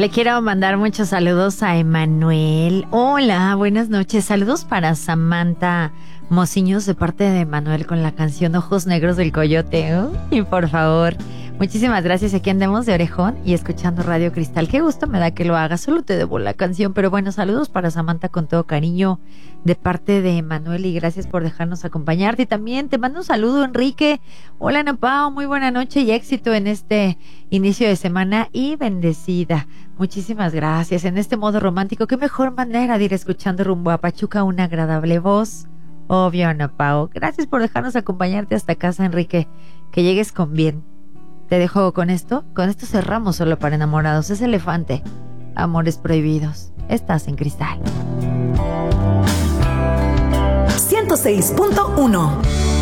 Le quiero mandar muchos saludos a Emanuel. Hola, buenas noches. Saludos para Samantha Mociños de parte de Emanuel con la canción Ojos Negros del Coyote. Y por favor, muchísimas gracias. Aquí andamos de orejón y escuchando Radio Cristal. Qué gusto me da que lo hagas. Solo te debo la canción, pero bueno, saludos para Samantha con todo cariño de parte de Emanuel y gracias por dejarnos acompañarte. Y también te mando un saludo, Enrique. Hola, Ana Pao, muy buena noche y éxito en este inicio de semana y bendecida. Muchísimas gracias. En este modo romántico, qué mejor manera de ir escuchando rumbo a Pachuca una agradable voz. Obvio, Ana Pao. Gracias por dejarnos acompañarte hasta casa, Enrique. Que llegues con bien. Te dejo con esto. Con esto cerramos Solo para Enamorados. Es Elefante. Amores Prohibidos. Estás en Cristal. 106.1